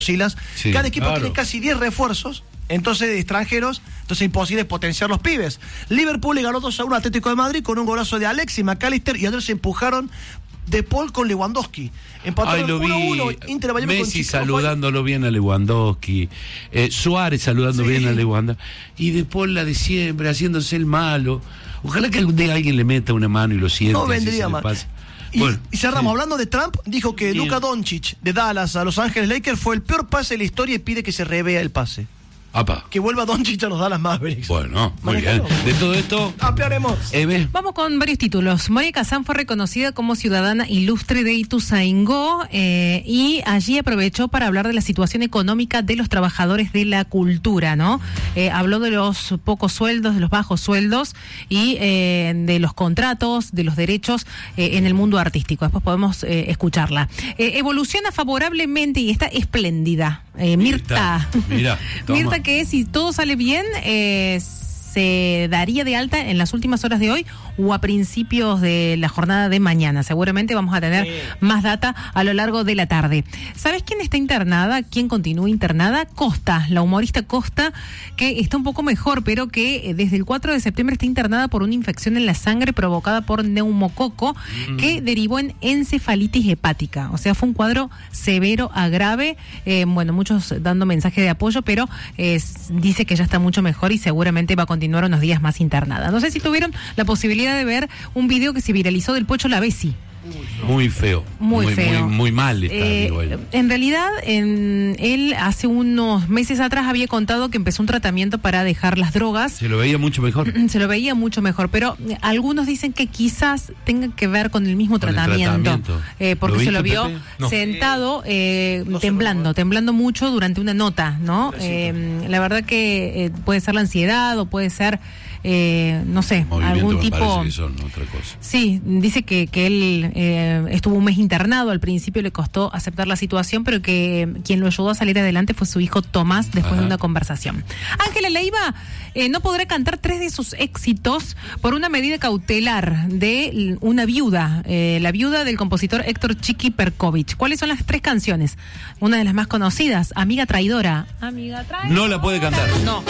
Silas. Sí, cada equipo tiene casi 10 refuerzos, entonces de extranjeros, entonces es imposible potenciar los pibes. Liverpool le ganó 2-1 al Atlético de Madrid con un golazo de Alexis McAllister y ayer se empujaron De Paul con Lewandowski. Empataron 1-1, Inter de Miami Messi saludándolo bien a Lewandowski, Suárez saludando bien a Lewandowski, y De Paul la de siempre, haciéndose el malo. Ojalá que algún día alguien le meta una mano y lo siente. No vendría mal. Y cerramos, hablando de Trump, dijo que Luka Doncic de Dallas a Los Ángeles Lakers fue el peor pase de la historia y pide que se revea el pase. Apa. Que vuelva Doncic a los Dallas Mavericks. Bueno, muy bien. De todo esto ampliaremos. Vamos con varios títulos. Moria Kazan fue reconocida como ciudadana ilustre de Ituzaingó y allí aprovechó para hablar de la situación económica de los trabajadores de la cultura, ¿no? Habló de los pocos sueldos, de los bajos sueldos y de los contratos, de los derechos en el mundo artístico. Después podemos escucharla. Evoluciona favorablemente y está espléndida. Mirta. Mirá, Mirta, que si todo sale bien, se daría de alta en las últimas horas de hoy o a principios de la jornada de mañana. Seguramente vamos a tener más data a lo largo de la tarde. ¿Sabes quién está internada? ¿Quién continúa internada? Costa, la humorista Costa, que está un poco mejor, pero que desde el 4 de septiembre está internada por una infección en la sangre provocada por neumococo que derivó en encefalitis hepática. O sea, fue un cuadro severo a grave. Bueno, muchos dando mensaje de apoyo, pero dice que ya está mucho mejor y seguramente va a continuar unos días más internada. No sé si tuvieron la posibilidad de ver un video que se viralizó del Pocho Lavezzi. Muy feo. Muy feo. Muy mal está, digo él. En realidad, él hace unos meses atrás había contado que empezó un tratamiento para dejar las drogas. Se lo veía mucho mejor. Se lo veía mucho mejor, pero algunos dicen que quizás tenga que ver con el mismo tratamiento. Porque se lo vio sentado, temblando mucho durante una nota, ¿no? La verdad que puede ser la ansiedad o puede ser... no sé, algún tipo. Otra cosa. Sí, dice que él estuvo un mes internado. Al principio le costó aceptar la situación, pero que quien lo ayudó a salir adelante fue su hijo Tomás después de una conversación. Ángela Leiva no podrá cantar 3 de sus éxitos por una medida cautelar de una viuda, la viuda del compositor Héctor Chiqui Perkovich. ¿Cuáles son las 3 canciones? Una de las más conocidas, Amiga Traidora. Amiga Traidora. No la puede cantar. No.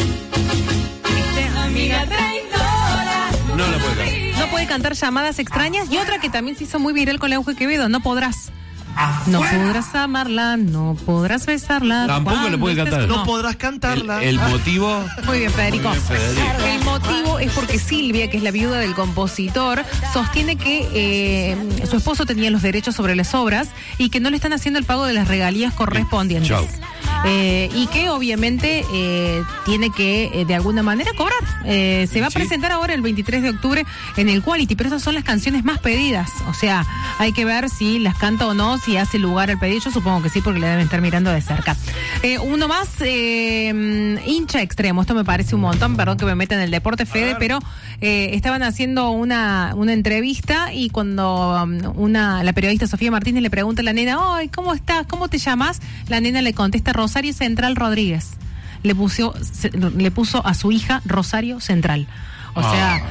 Amiga traidora. No la puede cantar. No puede cantar Llamadas Extrañas y otra que también se hizo muy viral con la Euge Quevedo, No podrás. No podrás amarla, no podrás besarla. Tampoco le puede cantar. No podrás cantarla. El motivo. Muy bien, Federico. Muy bien, Federico. El motivo es porque Silvia, que es la viuda del compositor, sostiene que su esposo tenía los derechos sobre las obras y que no le están haciendo el pago de las regalías correspondientes. Chau. Y que obviamente tiene que de alguna manera cobrar. Se va a presentar ahora el 23 de octubre en el Quality, pero esas son las canciones más pedidas. O sea, hay que ver si las canta o no, si hace lugar al pedido. Yo supongo que sí, porque le deben estar mirando de cerca. Uno más, hincha extremo. Esto me parece un montón, perdón que me meta en el deporte, Fede, pero estaban haciendo una entrevista y cuando la periodista Sofía Martínez le pregunta a la nena, ay, ¿cómo estás? ¿Cómo te llamas? La nena le contesta Rosario Central Rodríguez. Le puso a su hija Rosario Central. O sea,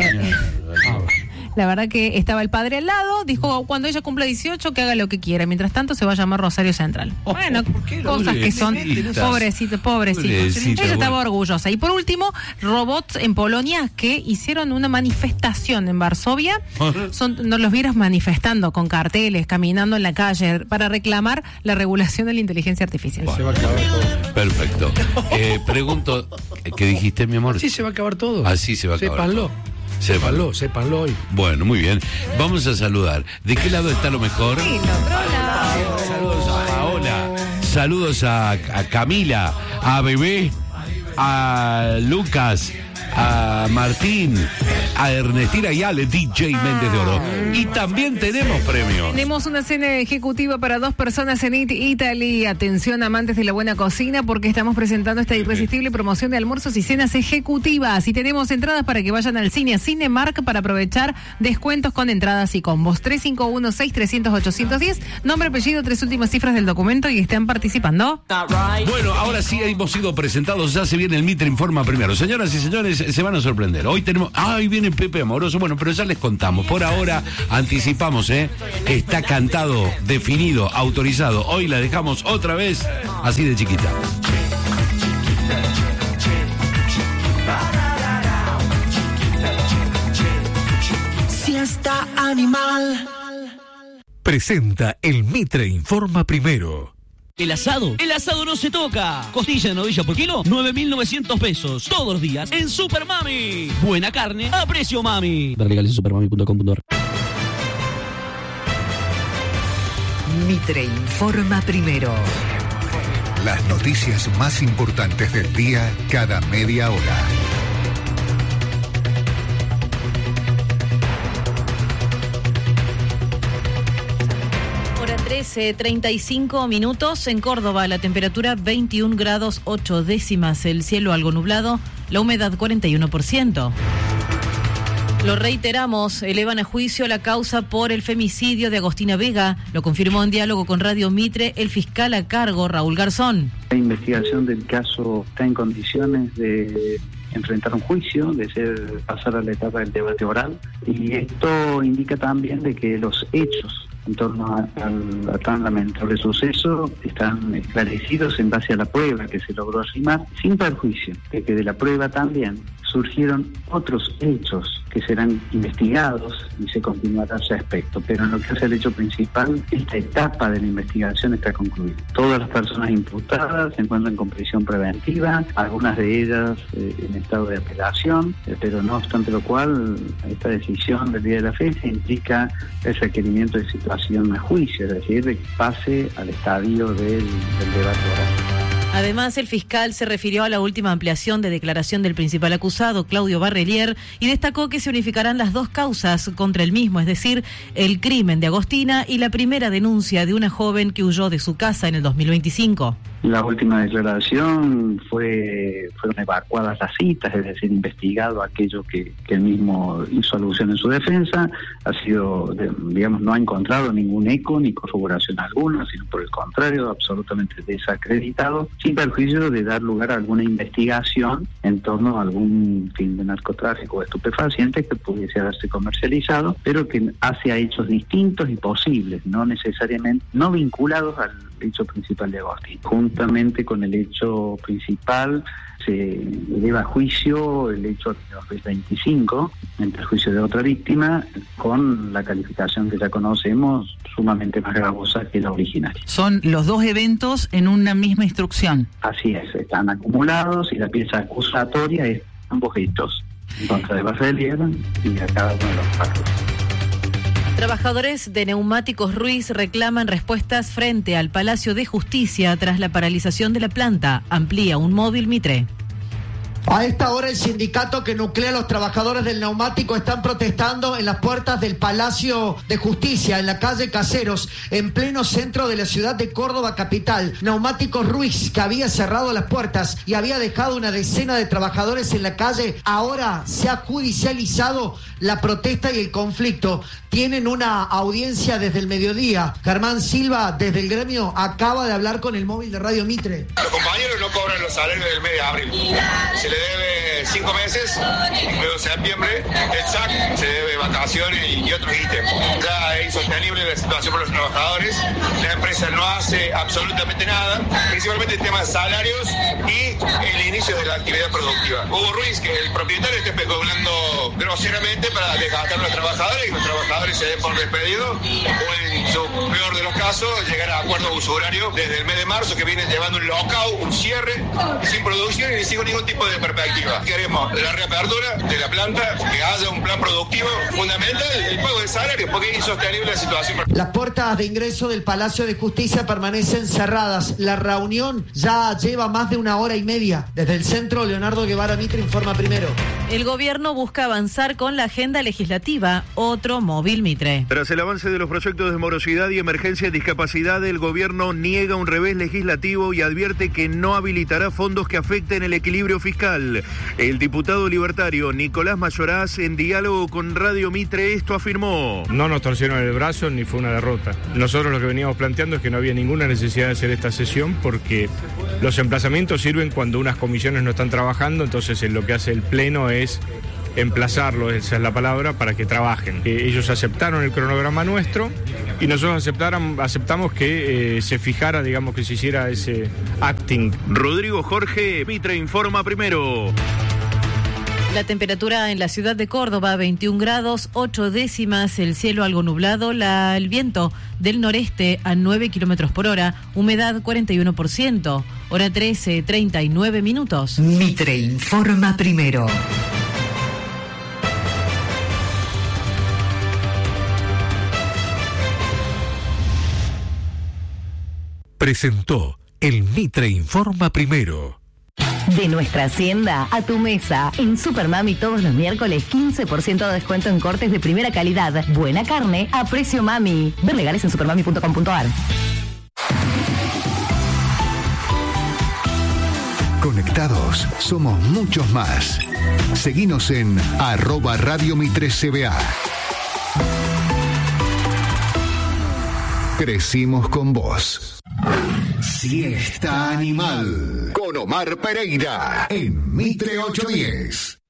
la verdad que estaba el padre al lado, dijo cuando ella cumpla 18 que haga lo que quiera, mientras tanto se va a llamar Rosario Central. Bueno, cosas que son pobrecito. Ella estaba orgullosa. Y por último, robots en Polonia que hicieron una manifestación en Varsovia. No los vieras manifestando con carteles, caminando en la calle para reclamar la regulación de la inteligencia artificial. Bueno, se va a acabar todo. Perfecto. Pregunto, ¿qué dijiste, mi amor? Sí, se va a acabar todo. Así se va a acabar todo. Sépanlo hoy. Bueno, muy bien. Vamos a saludar. ¿De qué lado está lo mejor? Sí, no, saludos a Paola. Saludos a Camila, a Bebé, a Lucas, a Martín, a Ernestina y Ale, DJ Méndez de Oro. Y también tenemos premios. Tenemos una cena ejecutiva para 2 personas en Italy. Atención, amantes de la buena cocina, porque estamos presentando esta irresistible promoción de almuerzos y cenas ejecutivas. Y tenemos entradas para que vayan al cine, a Cinemark, para aprovechar descuentos con entradas y combos. 3516-300-810. Nombre, apellido, 3 últimas cifras del documento y están participando. Bueno, ahora sí hemos sido presentados. Ya se viene el Mitre Informa primero. Señoras y señores, se van a sorprender. Hoy tenemos... Ahí viene Pepe Amoroso. Bueno, pero ya les contamos. Por ahora anticipamos, está cantado, definido, autorizado. Hoy la dejamos otra vez así de chiquita. Siesta animal. Presenta el Mitre Informa Primero. El asado no se toca. Costilla de novilla por kilo, 9.900 pesos. Todos los días en Super Mami. Buena carne a precio mami. Ver legales en supermami.com.ar. Mitre Informa Primero. Las noticias más importantes del día cada media hora. Hora 13:35 en Córdoba, la temperatura 21 grados 8 décimas, el cielo algo nublado, la humedad 41%. Lo reiteramos, elevan a juicio la causa por el femicidio de Agostina Vega. Lo confirmó en diálogo con Radio Mitre el fiscal a cargo, Raúl Garzón. La investigación del caso está en condiciones de enfrentar un juicio, de pasar a la etapa del debate oral. Y esto indica también de que los hechos en torno a tan lamentable suceso están esclarecidos en base a la prueba que se logró arrimar, sin perjuicio de que de la prueba también surgieron otros hechos que serán investigados y se continuará a ese aspecto. Pero en lo que hace al hecho principal, esta etapa de la investigación está concluida. Todas las personas imputadas se encuentran con prisión preventiva, algunas de ellas en estado de apelación, pero no obstante lo cual, esta decisión del día de la fecha implica el requerimiento de situación a juicio, es decir, de que pase al estadio del debate oral. Además, el fiscal se refirió a la última ampliación de declaración del principal acusado, Claudio Barrelier, y destacó que se unificarán las dos causas contra el mismo, es decir, el crimen de Agostina y la primera denuncia de una joven que huyó de su casa en el 2025. La última declaración fueron evacuadas las citas, es decir, investigado aquello que él mismo hizo alusión en su defensa. Ha sido, digamos, no ha encontrado ningún eco ni corroboración alguna, sino por el contrario, absolutamente desacreditado, sin perjuicio de dar lugar a alguna investigación en torno a algún fin de narcotráfico o estupefaciente que pudiese haberse comercializado, pero que hace a hechos distintos y posibles, no necesariamente, no vinculados al hecho principal de Agostina. Juntamente con el hecho principal se eleva a juicio el hecho de 2025 en perjuicio de otra víctima, con la calificación que ya conocemos, sumamente más gravosa que la originaria. Son los dos eventos en una misma instrucción. Así es, están acumulados y la pieza acusatoria es ambos hechos, en contra de Barrelier y a cada uno de los factos. Trabajadores de Neumáticos Ruiz reclaman respuestas frente al Palacio de Justicia tras la paralización de la planta. Amplía un móvil Mitre. A esta hora el sindicato que nuclea a los trabajadores del neumático están protestando en las puertas del Palacio de Justicia, en la calle Caseros, en pleno centro de la ciudad de Córdoba capital. Neumáticos Ruiz, que había cerrado las puertas y había dejado una decena de trabajadores en la calle, ahora se ha judicializado la protesta y el conflicto. Tienen una audiencia desde el mediodía. Germán Silva, desde el gremio, acaba de hablar con el móvil de Radio Mitre. Los compañeros no cobran los salarios del mes de abril. Se le debe 5 meses, luego septiembre, el SAC, se debe vacaciones y otros ítems. Ya es insostenible la situación para los trabajadores. La empresa no hace absolutamente nada, principalmente el tema de salarios y el inicio de la actividad productiva. Hugo Ruiz, que el propietario, está especulando groseramente para desgastar a los trabajadores y los trabajadores se den por despedido, o en su peor de los casos, llegar a acuerdos usurarios desde el mes de marzo, que vienen llevando un lockout, un cierre, sin producción y sin ningún tipo de perspectiva. Queremos la reapertura de la planta, que haya un plan productivo fundamental, el pago de salario, porque es insostenible la situación. Las puertas de ingreso del Palacio de Justicia permanecen cerradas. La reunión ya lleva más de 1 hora y media. Desde el centro, Leonardo Guevara Mitre informa primero. El gobierno busca avanzar con la agenda legislativa. Otro móvil Mitre. Tras el avance de los proyectos de morosidad y emergencia de discapacidad, el gobierno niega un revés legislativo y advierte que no habilitará fondos que afecten el equilibrio fiscal. El diputado libertario Nicolás Mayoraz, en diálogo con Radio Mitre, esto afirmó. No nos torcieron el brazo ni fue una derrota. Nosotros lo que veníamos planteando es que no había ninguna necesidad de hacer esta sesión porque Los emplazamientos sirven cuando unas comisiones no están trabajando, entonces lo que hace el Pleno es emplazarlos, esa es la palabra, para que trabajen. Ellos aceptaron el cronograma nuestro y nosotros aceptamos que se fijara, digamos, que se hiciera ese acting. Rodrigo Jorge, Mitre informa primero. La temperatura en la ciudad de Córdoba, 21 grados, 8 décimas, el cielo algo nublado, el viento del noreste a 9 kilómetros por hora, humedad 41%, hora 13:39 minutos. Mitre informa primero. Presentó el Mitre informa primero. De nuestra hacienda a tu mesa. En Supermami todos los miércoles 15% de descuento en cortes de primera calidad. Buena carne a precio mami. Ver legales en supermami.com.ar. Conectados, somos muchos más. Seguinos en @Radio Mitre CBA. Crecimos con vos. Siesta Animal con Omar Pereira en Mitre 810.